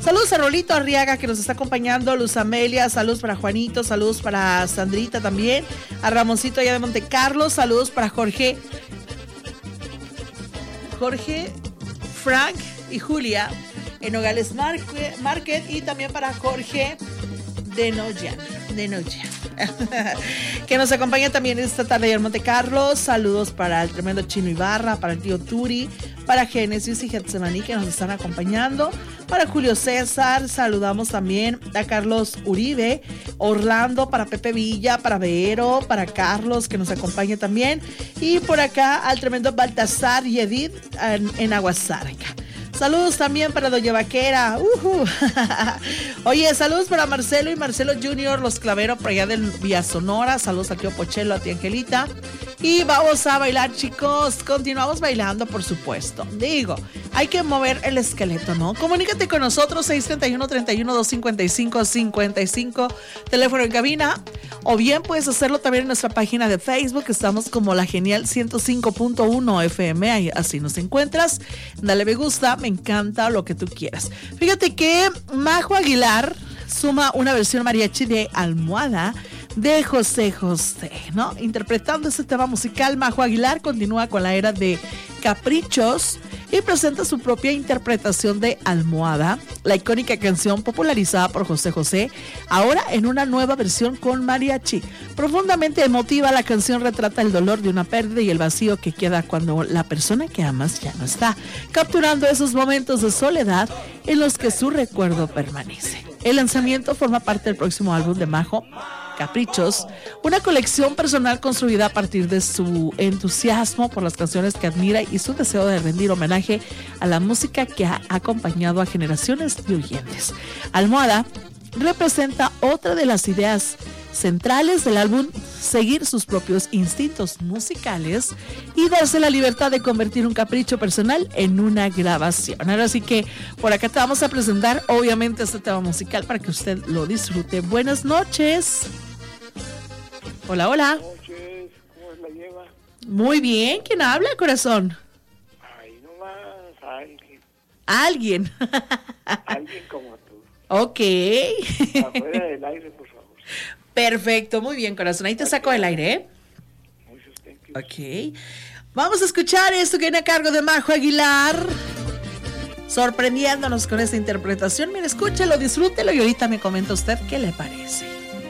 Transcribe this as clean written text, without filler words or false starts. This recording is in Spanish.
Saludos a Rolito Arriaga, que nos está acompañando, Luz Amelia, saludos para Juanito, saludos para Sandrita también, a Ramoncito allá de Monte Carlo, saludos para Jorge, Frank y Julia en Nogales Market, y también para Jorge de Noya, que nos acompaña también esta tarde en Monte Carlo. Saludos para el tremendo Chino Ibarra, para el tío Turi, para Génesis y Getsemaní, que nos están acompañando, para Julio César. Saludamos también a Carlos Uribe, Orlando, para Pepe Villa, para Vero, para Carlos, que nos acompaña también, y por acá al tremendo Baltasar y Edith en Aguasarca. Saludos también para Doña Vaquera. Oye, saludos para Marcelo y Marcelo Junior, los Claveros por allá del Villa Sonora. Saludos a tío Pochelo, a tía Angelita. Y vamos a bailar, chicos. Continuamos bailando, por supuesto. Digo, hay que mover el esqueleto, ¿no? Comunícate con nosotros, 631-31-255-55, teléfono en cabina. O bien puedes hacerlo también en nuestra página de Facebook. Estamos como La Genial 105.1 FM. Así nos encuentras. Dale me gusta. Me encanta, lo que tú quieras. Fíjate que Majo Aguilar suma una versión mariachi de Almohada de José José, ¿no? Interpretando este tema musical, Majo Aguilar continúa con la era de Caprichos y presenta su propia interpretación de Almohada, la icónica canción popularizada por José José, ahora en una nueva versión con mariachi. Profundamente emotiva, la canción retrata el dolor de una pérdida y el vacío que queda cuando la persona que amas ya no está, capturando esos momentos de soledad en los que su recuerdo permanece. El lanzamiento forma parte del próximo álbum de Majo, Caprichos, una colección personal construida a partir de su entusiasmo por las canciones que admira y su deseo de rendir homenaje a la música que ha acompañado a generaciones de oyentes. Almohada representa otra de las ideas centrales del álbum: seguir sus propios instintos musicales y darse la libertad de convertir un capricho personal en una grabación. Ahora sí que por acá te vamos a presentar obviamente este tema musical para que usted lo disfrute. Buenas noches. Hola, hola. Buenas noches, ¿cómo la lleva? Muy bien, ¿quién habla, corazón? Ay, nomás, Alguien. alguien como tú. Ok. Afuera del aire, por favor. Perfecto, muy bien, corazón. Ahí te saco del aire, ¿eh? Muchos thank you. Ok. Vamos a escuchar esto que viene a cargo de Majo Aguilar, sorprendiéndonos con esta interpretación. Mire, escúchelo, disfrútelo y ahorita me comenta usted qué le parece.